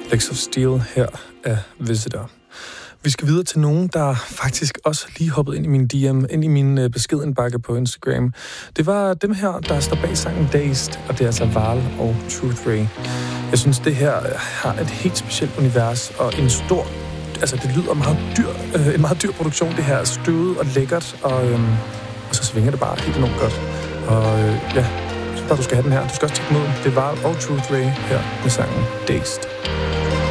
Legs of Steel her af Visitor. Vi skal videre til nogen, der faktisk også lige hoppede ind i min DM, ind i min beskedindbakke på Instagram. Det var dem her, der står bag sangen Dazed, og det er altså Val og Truth Ray. Jeg synes, det her har et helt specielt univers, og en stor, altså det lyder meget dyr, en meget dyr produktion. Det her er støvet og lækkert, og så svinger det bare helt enormt godt. Og ja, så bare du skal have den her. Du skal også tjekke den ud. Det var Val og Truth Ray her med sangen Dazed.